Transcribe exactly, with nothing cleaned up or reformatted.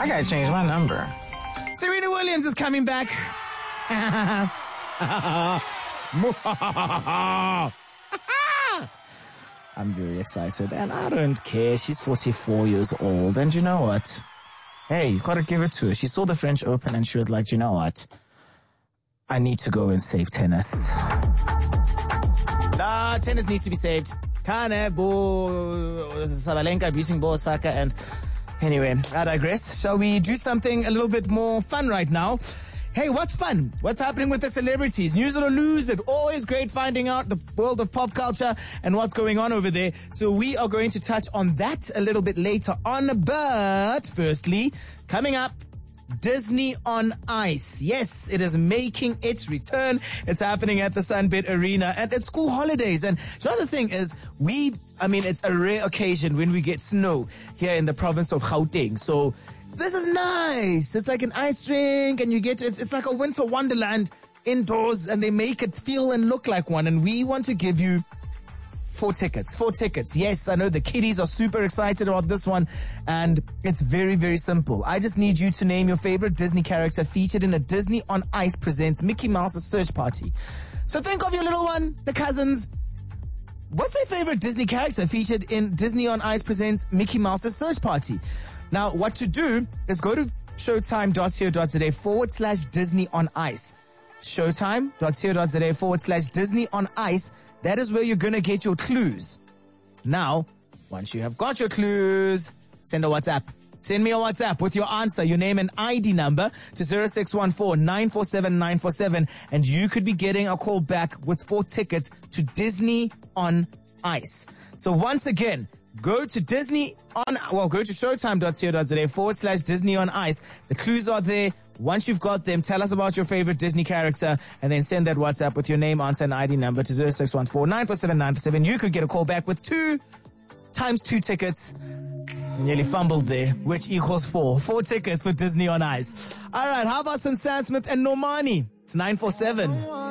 I gotta change my number. Serena Williams is coming back. I'm very excited, and I don't care. She's forty-four years old, and you know what? Hey, you gotta give it to her. She saw the French Open, and she was like, you know what? I need to go and save tennis. Ah, tennis needs to be saved. Kane, Bo, Sabalenka abusing Bo Osaka, and anyway, I digress. Shall we do something a little bit more fun right now? Hey, what's fun? What's happening with the celebrities? News it or lose it. Always great finding out the world of pop culture and what's going on over there. So we are going to touch on that a little bit later on. But firstly, coming up, Disney on Ice. Yes, it is making its return. It's happening at the Sunbet Arena and it's school holidays. And another thing is, we, I mean, it's a rare occasion when we get snow here in the province of Gauteng. So this is nice. It's like an ice rink and you get, it's, it's like a winter wonderland indoors and they make it feel and look like one. And we want to give you Four tickets, four tickets. Yes, I know the kiddies are super excited about this one. And it's very, very simple. I just need you to name your favorite Disney character featured in a Disney on Ice presents Mickey Mouse's Search Party. So think of your little one, the cousins. What's their favorite Disney character featured in Disney on Ice presents Mickey Mouse's Search Party? Now, what to do is go to showtime.co.za forward slash Disney on Ice. Showtime.co.za forward slash Disney on Ice. That is where you're going to get your clues. Now, once you have got your clues, send a WhatsApp. Send me a WhatsApp with your answer, your name and I D number to zero six one four nine four seven nine four seven, and you could be getting a call back with four tickets to Disney on Ice. So once again, go to Disney on, well, go to showtime.co.za forward slash Disney on Ice. The clues are there. Once you've got them, tell us about your favorite Disney character and then send that WhatsApp with your name, answer, and I D number to zero six one four nine four seven nine four seven. You could get a call back with two times two tickets. Nearly fumbled there, which equals four. Four tickets for Disney on Ice. All right, how about some Sam Smith and Normani? It's nine four seven.